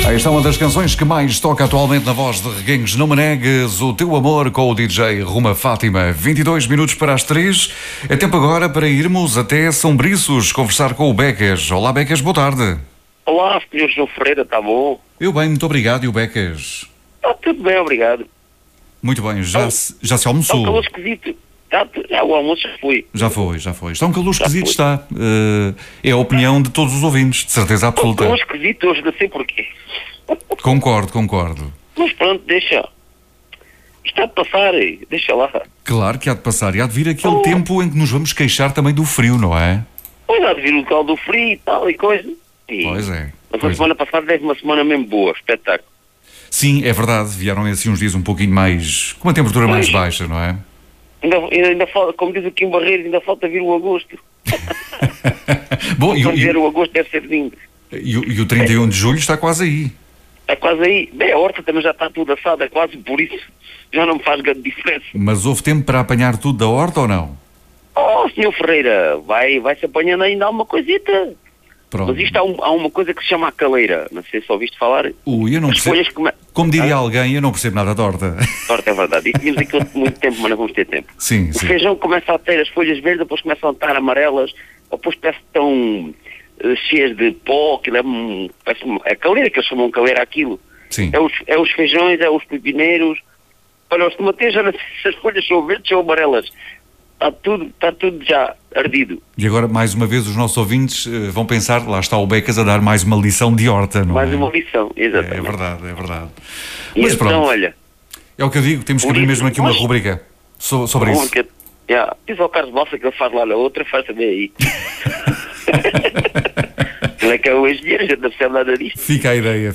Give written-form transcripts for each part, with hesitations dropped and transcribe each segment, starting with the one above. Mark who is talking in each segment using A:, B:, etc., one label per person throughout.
A: Esta é uma das canções que mais toca atualmente na voz de Reguengos. Não me negues o teu amor, com o DJ Ruma Fátima. 22 minutos para as 3. É tempo agora para irmos até São Briços conversar com o Becas. Olá, Becas, boa tarde.
B: Olá, Sr. João Ferreira, está bom?
A: Eu bem, muito obrigado. E o Becas?
B: Está tudo bem, obrigado.
A: Muito bem, já se almoçou?
B: Está um calor esquisito. Já o almoço já foi.
A: Já foi. Está um calor esquisito, está. É a opinião de todos os ouvintes, de certeza absoluta.
B: Um calor esquisito hoje, não sei porquê.
A: Concordo.
B: Mas pronto, deixa. Isto há de passar, deixa lá.
A: Claro que há de passar. E há de vir aquele tempo em que nos vamos queixar também do frio, não é?
B: Pois há de vir o caldo do frio e tal e coisa.
A: Pois é.
B: Mas a semana passada teve uma semana mesmo boa, espetáculo.
A: Sim, é verdade. Vieram assim uns dias um pouquinho mais... com uma temperatura mais baixa, não é?
B: Ainda falta, como diz aqui em Barreiros, ainda falta vir o agosto.
A: Bom,
B: o agosto deve ser lindo.
A: E o 31 de julho está quase aí.
B: É quase aí. Bem, a horta também já está tudo assado, é quase por isso. Já não me faz grande diferença.
A: Mas houve tempo para apanhar tudo da horta ou não?
B: Oh, Sr. Ferreira, vai-se apanhando ainda alguma coisita.
A: Pronto.
B: Mas isto há uma coisa que se chama a caleira. Não sei se ouviste falar.
A: Eu não percebo. Como diria alguém, eu não percebo nada de horta.
B: Horta, é verdade. E tínhamos aquilo muito tempo, mas não vamos ter tempo.
A: Sim.
B: O feijão começa a ter as folhas verdes, depois começam a estar amarelas, depois parece que estão cheias de pó, aquilo é a caleira, que eles chamam caleira aquilo.
A: Sim.
B: É os feijões, é os pepineiros. Olha, os tomates, já não sei se as folhas são verdes ou amarelas. Está tudo já ardido.
A: E agora, mais uma vez, os nossos ouvintes vão pensar, lá está o Becas a dar mais uma lição de horta, não é?
B: Mais uma lição, exatamente.
A: É verdade.
B: E
A: mas
B: então,
A: pronto,
B: olha...
A: é o que eu digo, temos que abrir mesmo aqui uma rubrica sobre isso.
B: Diz ao Carlos Balsa que ele faz lá na outra, faz também aí. Ele é que é o engenheiro, a gente não percebe nada disto.
A: Fica a ideia.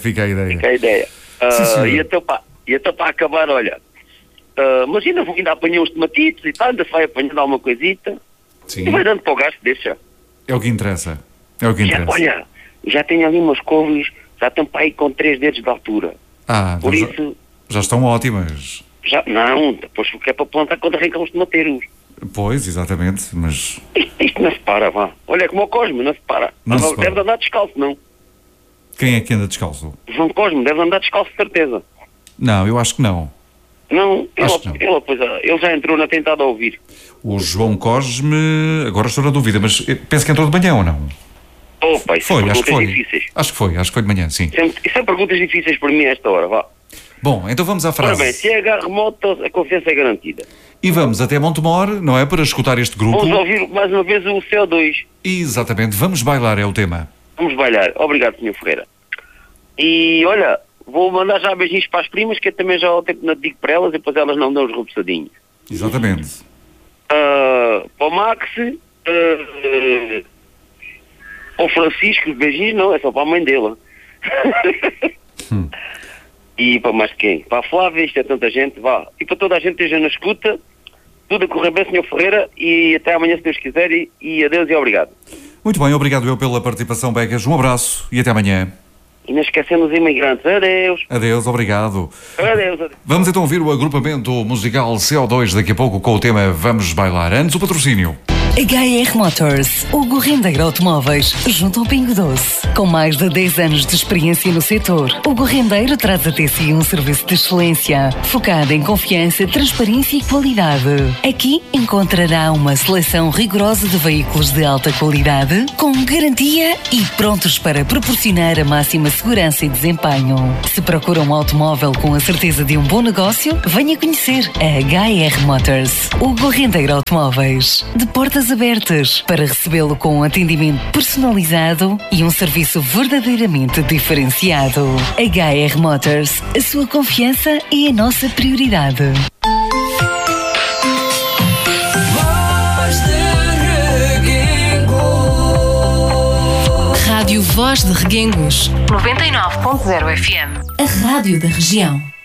B: E então para acabar, olha... mas ainda apanhei uns tomatitos e tal, ainda vai apanhando alguma coisita.
A: Sim.
B: E vai dando para o gasto, deixa.
A: É o que interessa.
B: Olha, já tenho ali umas couves, já estão para aí com 3 dedos de altura. Por isso...
A: Já estão ótimas.
B: Não, depois o que é para plantar quando arrancam os tomateiros.
A: Pois, exatamente, mas...
B: Isto não se para, vá. Olha, é como o Cosme, não se para. Deve andar descalço, não?
A: Quem é que anda descalço?
B: João Cosme, deve andar descalço, de certeza.
A: Não, eu acho que não.
B: Não, ele já entrou na tentada a ouvir.
A: O João Cosme, agora estou na dúvida, mas penso que entrou de manhã ou não?
B: Opa, isso
A: foi,
B: são
A: acho que foi.
B: Difíceis.
A: Acho que foi de manhã, sim.
B: Isso são perguntas difíceis para mim a esta hora, vá.
A: Bom, então vamos à frase.
B: Ora bem, se é agarre remoto, a confiança é garantida.
A: E vamos até Montemor, não é? Para escutar este grupo.
B: Vamos ouvir mais uma vez o CO2.
A: Exatamente, vamos bailar é o tema.
B: Vamos bailar. Obrigado, Sr. Ferreira. E olha, vou mandar já beijinhos para as primas, que eu também já ao tempo não digo para elas, e depois elas não dão os repousadinhos.
A: Exatamente.
B: Para o Max, para o Francisco, beijinhos não, é só para a mãe dele. E para mais quem? Para a Flávia, isto é tanta gente, vá. E para toda a gente que esteja na escuta, tudo a correr bem, Sr. Ferreira, e até amanhã, se Deus quiser, e adeus e obrigado.
A: Muito bem, obrigado eu pela participação, Becas. Um abraço e até amanhã.
B: E não esquecendo os imigrantes. Adeus.
A: Adeus, obrigado.
B: Adeus.
A: Vamos então ouvir o agrupamento musical CO2 daqui a pouco com o tema Vamos Bailar. Antes o patrocínio.
C: HR Motors, o Gorrendeiro Automóveis, junto ao Pingo Doce. Com mais de 10 anos de experiência no setor, o Gorrendeiro traz até si um serviço de excelência, focado em confiança, transparência e qualidade. Aqui encontrará uma seleção rigorosa de veículos de alta qualidade, com garantia e prontos para proporcionar a máxima segurança e desempenho. Se procura um automóvel com a certeza de um bom negócio, venha conhecer a HR Motors, o Gorrendeiro Automóveis. De portas abertas para recebê-lo com um atendimento personalizado e um serviço verdadeiramente diferenciado. HR Motors, a sua confiança é a nossa prioridade.
D: Rádio Voz de Reguengos 99.0 FM.
C: A rádio da região.